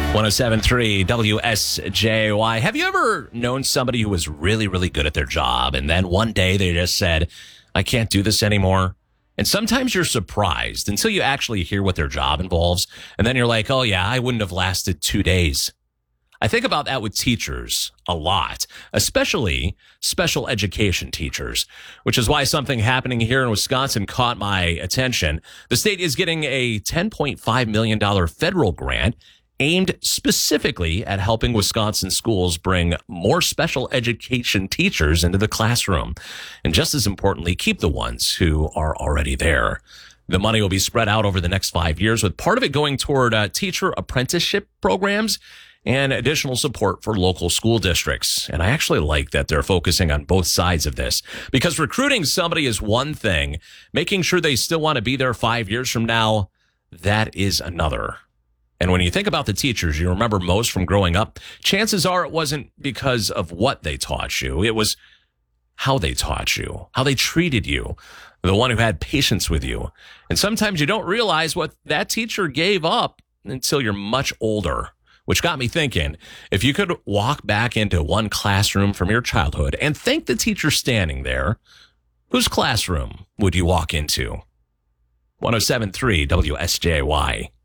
107.3 WSJY. Have you ever known somebody who was really, really good at their job, and then one day they just said, I can't do this anymore? And sometimes you're surprised until you actually hear what their job involves, and then you're like, oh yeah, I wouldn't have lasted 2 days. I think about that with teachers a lot, especially special education teachers, which is why something happening here in Wisconsin caught my attention. The state is getting a $10.5 million federal grant aimed specifically at helping Wisconsin schools bring more special education teachers into the classroom. And just as importantly, keep the ones who are already there. The money will be spread out over the next 5 years, with part of it going toward teacher apprenticeship programs and additional support for local school districts. And I actually like that they're focusing on both sides of this, because recruiting somebody is one thing. Making sure they still want to be there 5 years from now, that is another. And when you think about the teachers you remember most from growing up, chances are it wasn't because of what they taught you. It was how they taught you, how they treated you, the one who had patience with you. And sometimes you don't realize what that teacher gave up until you're much older, which got me thinking, if you could walk back into one classroom from your childhood and thank the teacher standing there, whose classroom would you walk into? 107.3 WSJY.